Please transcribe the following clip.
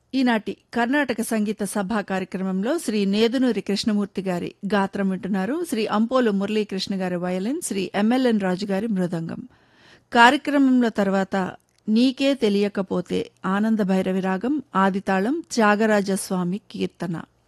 ఈనాటి కర్ణాటక సంగీత సభా కార్యక్రమంలో శ్రీ నేదునూరి కృష్ణమూర్తి గారి గాత్రం వింటున్నారు. శ్రీ అంపోలు మురళీకృష్ణ గారి వయలిన్, శ్రీ ఎంఎల్ఎన్ రాజు గారి మృదంగం. కార్యక్రమంలో తర్వాత నీకే తెలియకపోతే ఆనంద భైరవి రాగం, ఆదితాళం, త్యాగరాజస్వామి కీర్తన.